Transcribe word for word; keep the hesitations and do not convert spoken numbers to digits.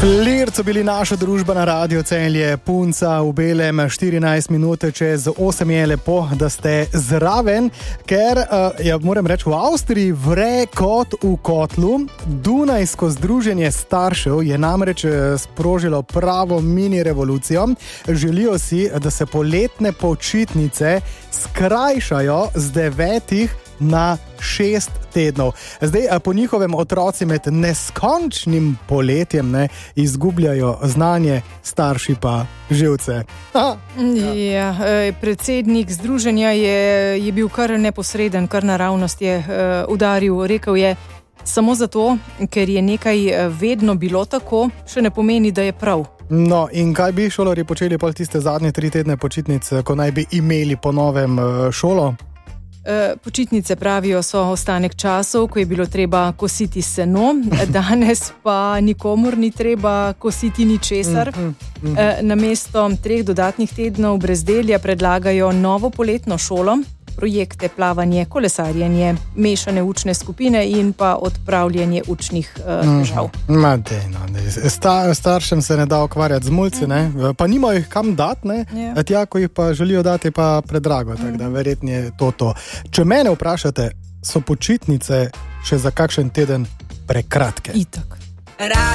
Flirt so bili naša družba na Radio Celje, punca v belem, štirinajst minut čez osem je lepo, da ste zraven, ker, uh, ja, moram reči, v Avstriji vre kot v kotlu. Dunajsko združenje staršev je namreč sprožilo pravo mini revolucijo. Želijo si, da se poletne počitnice skrajšajo z devetih na šest tednov. Zdaj, po njihovem otroci med neskončnim poletjem ne, izgubljajo znanje, starši pa živce. Ja. Ja, predsednik združenja je, je bil kar neposreden, kar naravnost je uh, udaril. Rekel je, samo zato, ker je nekaj vedno bilo tako, še ne pomeni, da je prav. No, in kaj bi šolarji počeli pol tiste zadnje tri tedne počitnice, ko naj bi imeli po novem šolo? Počitnice, pravijo, so ostanek časov, ko je bilo treba kositi seno, danes pa nikomur ni treba kositi ničesar. Namesto treh dodatnih tednov brezdelja predlagajo novo poletno šolo, projekte plavanje, kolesarjenje, mešane učne skupine in pa odpravljanje učnih težav. Uh, Ma dej, no, dej. Sta, staršem se ne da ukvarjati z mulci, ne? Pa nimajo jih kam dati, ne? Yeah. Tja, ko jih pa želijo dati, pa predrago, tako da verjetno je to to. Če mene vprašate, so počitnice še za kakšen teden prekratke. Itak.